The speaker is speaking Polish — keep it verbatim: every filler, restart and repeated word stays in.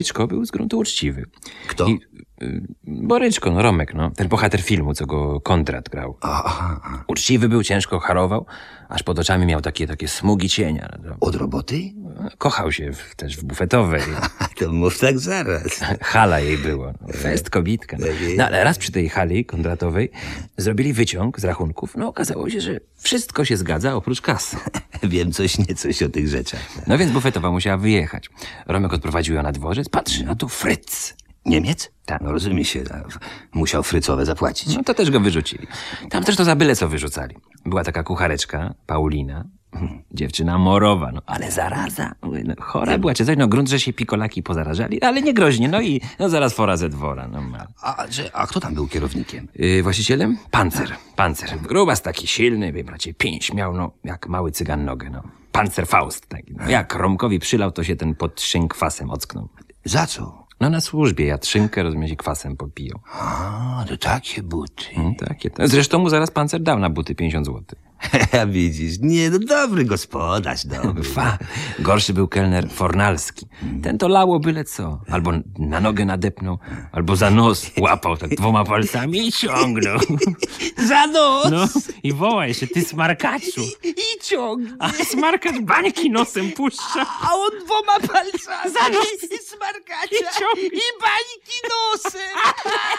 Boryczko był z gruntu uczciwy. Kto? I, y, Boryczko, no Romek, no. Ten bohater filmu, co go Kondrat grał. Aha, Uczciwy był, ciężko harował, aż pod oczami miał takie, takie smugi cienia. No, od roboty? kochał się w, też w bufetowej. To mów tak zaraz. Hala jej było. No, fest kobitka. No. no ale raz przy tej hali kondratowej zrobili wyciąg z rachunków. No okazało się, że wszystko się zgadza oprócz kasy. Wiem coś niecoś o tych rzeczach. No więc bufetowa musiała wyjechać. Romek odprowadził ją na dworzec. Patrzy, a tu Fryc. Niemiec? Tak. No rozumie się, no, musiał frycowe zapłacić. No to też go wyrzucili. Tam też to za byle co wyrzucali. Była taka kuchareczka, Paulina. Dziewczyna morowa, no ale zaraza. No, chora była czy coś, no grunt, że się pikolaki pozarażali, ale nie groźnie. No i no zaraz fora ze dwora. No, ma. A, że, a kto tam był kierownikiem? Yy, właścicielem? Pancer. Pancer. Grubas taki silny, wie bracie, pięść miał, no jak mały cygan nogę, no. Pancer Faust taki. No. Jak Romkowi przylał, to się ten pod szynkwasem ocknął. Za co? No na służbie jadł szynkę, rozumie się, kwasem popijał. A, to takie buty. Hmm, takie. Zresztą mu zaraz Pancer dał na buty pięćdziesiąt złotych. Ja widzisz, nie, no dobry gospodarz, dobry. Fa. Gorszy był kelner Fornalski. Ten to lało byle co. Albo na nogę nadepnął, albo za nos łapał tak dwoma palcami i ciągnął. Za nos! No i woła jeszcze, ty smarkaczu. I ciągnie. A smarkacz bańki nosem puszcza. A on dwoma palcami Za nos. i smarkacza I ciągnie. i bańki nosem.